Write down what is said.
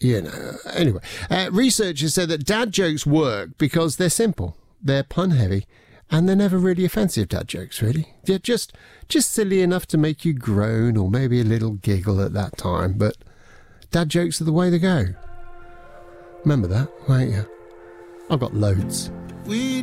Anyway, researchers said that dad jokes work because they're simple, they're pun heavy, and they're never really offensive dad jokes, really. They're just silly enough to make you groan or maybe a little giggle at that time, but dad jokes are the way to go. Remember that, won't you? I've got loads.